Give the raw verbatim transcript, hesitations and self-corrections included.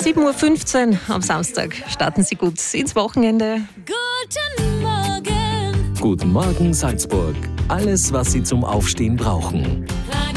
sieben Uhr fünfzehn am Samstag starten Sie gut ins Wochenende. Guten Morgen. Guten Morgen Salzburg. Alles, was Sie zum Aufstehen brauchen. Radio